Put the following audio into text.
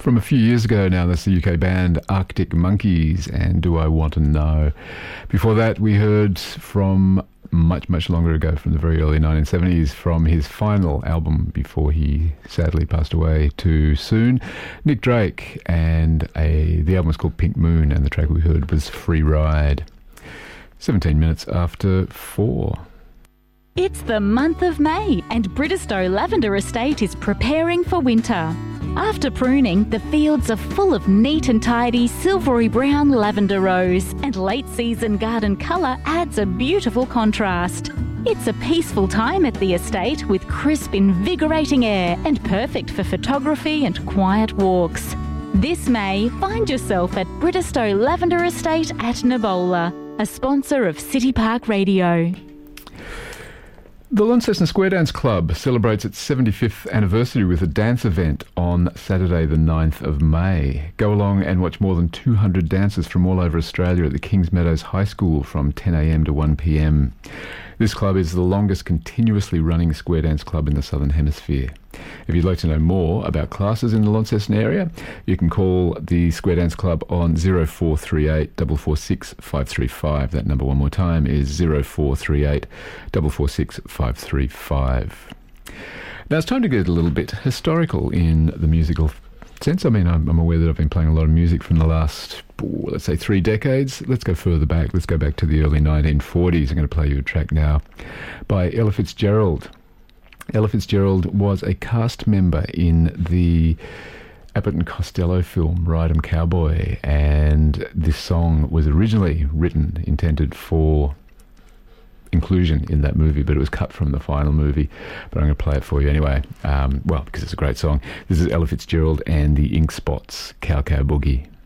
From a few years ago now, that's the UK band Arctic Monkeys and Do I Want to Know. Before that, we heard from much longer ago, from the very early 1970s, from his final album before he sadly passed away too soon, Nick Drake, and the album was called Pink Moon, and the track we heard was Free Ride. 17 minutes after 4. It's the month of May and Bridestow Lavender Estate is preparing for winter. After pruning, the fields are full of neat and tidy silvery brown lavender rows, and late season garden colour adds a beautiful contrast. It's a peaceful time at the estate with crisp, invigorating air and perfect for photography and quiet walks. This May, find yourself at Bridestow Lavender Estate at Nabola, a sponsor of City Park Radio. The Launceston Square Dance Club celebrates its 75th anniversary with a dance event on Saturday the 9th of May. Go along and watch more than 200 dancers from all over Australia at the Kings Meadows High School from 10 a.m. to 1 p.m. This club is the longest continuously running square dance club in the Southern Hemisphere. If you'd like to know more about classes in the Launceston area, you can call the Square Dance Club on 0438 446 535. That number one more time is 0438 446 535. Now it's time to get a little bit historical in the musical sense. I mean, I'm aware that I've been playing a lot of music from the last, let's say, 3 decades. Let's go further back. Let's go back to the early 1940s. I'm going to play you a track now by Ella Fitzgerald. Ella Fitzgerald was a cast member in the Abbott and Costello film Ride 'em Cowboy, and this song was originally written, intended for inclusion in that movie, but it was cut from the final movie. But I'm going to play it for you anyway, because it's a great song. This is Ella Fitzgerald and the Ink Spots, Cow Cow Boogie.